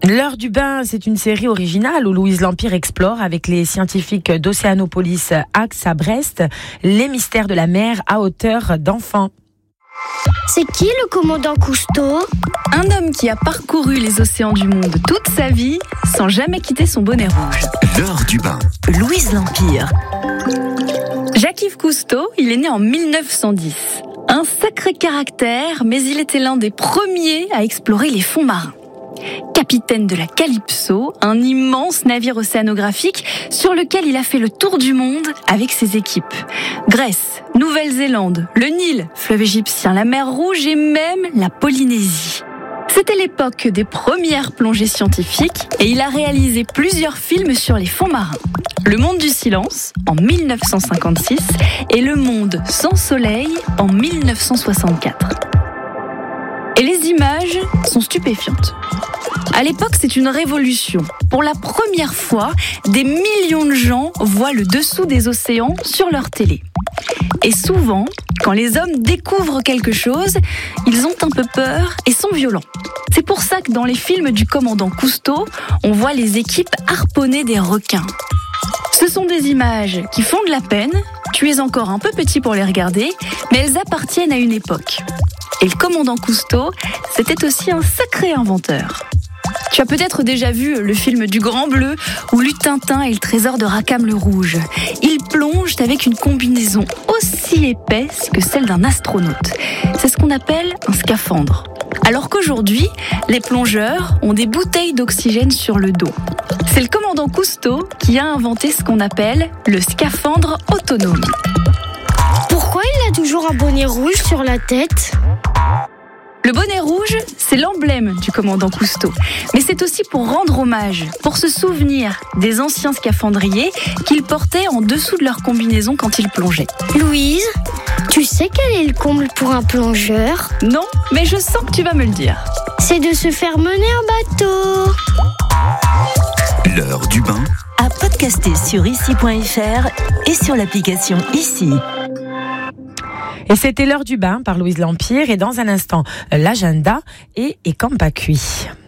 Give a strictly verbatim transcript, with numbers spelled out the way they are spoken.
L'heure du bain, c'est une série originale où Louise L'Empire explore avec les scientifiques d'Océanopolis Axe à Brest les mystères de la mer à hauteur d'enfant. C'est qui le commandant Cousteau ? Un homme qui a parcouru les océans du monde toute sa vie sans jamais quitter son bonnet rouge. L'heure du bain. Louise L'Empire. Jacques-Yves Cousteau, il est né en mille neuf cent dix. Un sacré caractère, mais il était l'un des premiers à explorer les fonds marins. Capitaine de la Calypso, un immense navire océanographique sur lequel il a fait le tour du monde avec ses équipes. Grèce, Nouvelle-Zélande, le Nil, fleuve égyptien, la mer Rouge et même la Polynésie. C'était l'époque des premières plongées scientifiques et il a réalisé plusieurs films sur les fonds marins. Le monde du silence en mille neuf cent cinquante-six et Le monde sans soleil en mille neuf cent soixante-quatre. Et les images sont stupéfiantes. À l'époque, c'est une révolution. Pour la première fois, des millions de gens voient le dessous des océans sur leur télé. Et souvent, quand les hommes découvrent quelque chose, ils ont un peu peur et sont violents. C'est pour ça que dans les films du commandant Cousteau, on voit les équipes harponner des requins. Ce sont des images qui font de la peine, tu es encore un peu petit pour les regarder, mais elles appartiennent à une époque. Et le commandant Cousteau, c'était aussi un sacré inventeur. Tu as peut-être déjà vu le film du Grand Bleu ou Lutintin et le trésor de Rackham le Rouge. Ils plongent avec une combinaison aussi épaisse que celle d'un astronaute. C'est ce qu'on appelle un scaphandre. Alors qu'aujourd'hui, les plongeurs ont des bouteilles d'oxygène sur le dos. C'est le commandant Cousteau qui a inventé ce qu'on appelle le scaphandre autonome. Pourquoi il a toujours un bonnet rouge sur la tête ? Le bonnet rouge, c'est l'emblème du commandant Cousteau. Mais c'est aussi pour rendre hommage, pour se souvenir des anciens scaphandriers qu'ils portaient en dessous de leur combinaison quand ils plongeaient. Louise, tu sais quel est le comble pour un plongeur ? Non, mais je sens que tu vas me le dire. C'est de se faire mener en bateau. L'heure du bain. À podcaster sur ici point f r et sur l'application Ici. Et c'était l'heure du bain par Louise L'Empire et dans un instant, l'agenda et, et Campacui.